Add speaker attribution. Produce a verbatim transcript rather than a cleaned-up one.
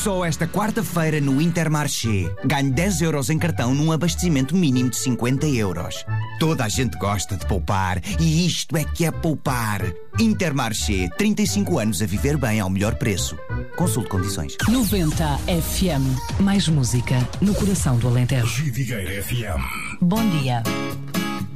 Speaker 1: Só esta quarta-feira no Intermarché. Ganhe dez euros em cartão num abastecimento mínimo de cinquenta euros. Toda a gente gosta de poupar e isto é que é poupar. Intermarché, trinta e cinco anos a viver bem ao melhor preço. Consulte condições.
Speaker 2: noventa F M. Mais música no coração do Alentejo.
Speaker 3: Givigueira F M.
Speaker 2: Bom dia.